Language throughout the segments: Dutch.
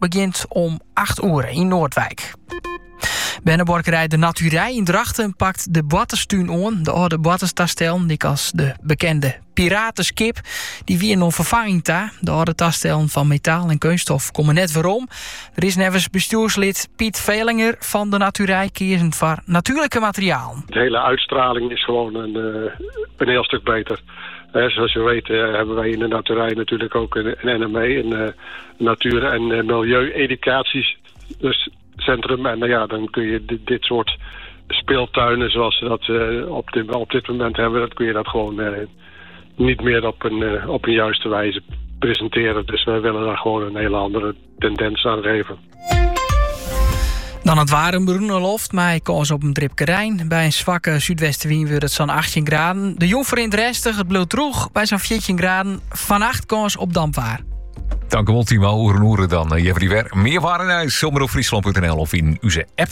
begint om 8 uur in Noordwijk. Binnenborgerij De Naturij in Drachten pakt de Battenstuin aan. De oude Battenstastellen, die als de bekende piratenskip, die weer nog vervanging ta. De oude tastellen van metaal en kunststof komen net weer om. Er is nevens bestuurslid Piet Velinger van De Naturij kiezen voor natuurlijke materiaal. De hele uitstraling is gewoon een heel stuk beter. Zoals je weet hebben wij in De Naturij natuurlijk ook een NME, een natuur- en milieu-educatiecentrum. En dan kun je dit soort speeltuinen zoals ze dat op dit moment hebben, dat kun je dat gewoon niet meer op een juiste wijze presenteren. Dus wij willen daar gewoon een hele andere tendens aan geven. Dan het waren Bruneloft, maar kans op een dripke Rijn. Bij een zwakke zuidwestenwind wordt het zo'n 18 graden. De Jonker in het restig, het bloed droeg bij zo'n 14 graden. Vannacht kans op dampwaar. Dank u wel, Timo. Oeren dan. Jeffrey Ver. Meer waren uit zomerofriesland.nl of in uw app.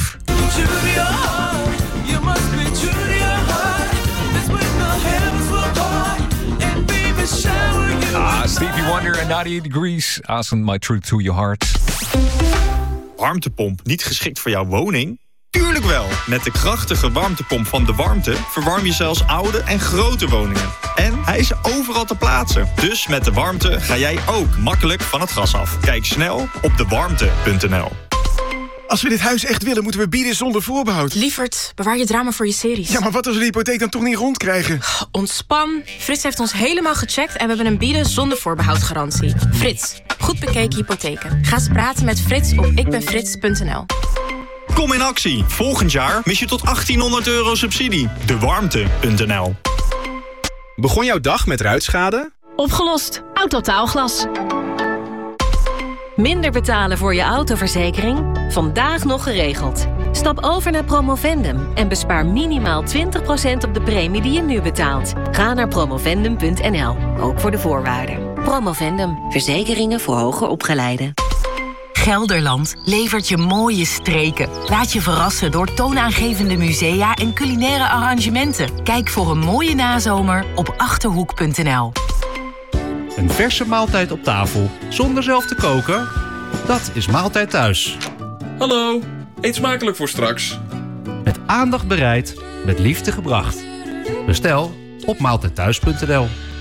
Stevie Wonder en 98 Degrees. Ascend my truth to your heart. Warmtepomp niet geschikt voor jouw woning? Tuurlijk wel! Met de krachtige warmtepomp van De Warmte verwarm je zelfs oude en grote woningen. En hij is overal te plaatsen. Dus met De Warmte ga jij ook makkelijk van het gas af. Kijk snel op dewarmte.nl. Als we dit huis echt willen, moeten we bieden zonder voorbehoud. Lievert, bewaar je drama voor je series. Ja, maar wat als we de hypotheek dan toch niet rondkrijgen? Ontspan. Frits heeft ons helemaal gecheckt en we hebben een bieden zonder voorbehoud garantie. Frits, goed bekeken hypotheken. Ga eens praten met Frits op ikbenfrits.nl. Kom in actie. Volgend jaar mis je tot €1800 subsidie. Dewarmte.nl. Begon jouw dag met ruitschade? Opgelost. Autotaalglas. Minder betalen voor je autoverzekering? Vandaag nog geregeld. Stap over naar Promovendum en bespaar minimaal 20% op de premie die je nu betaalt. Ga naar promovendum.nl, ook voor de voorwaarden. Promovendum, verzekeringen voor hoger opgeleiden. Gelderland levert je mooie streken. Laat je verrassen door toonaangevende musea en culinaire arrangementen. Kijk voor een mooie nazomer op Achterhoek.nl. Een verse maaltijd op tafel, zonder zelf te koken? Dat is Maaltijd Thuis. Hallo, eet smakelijk voor straks. Met aandacht bereid, met liefde gebracht. Bestel op maaltijdthuis.nl.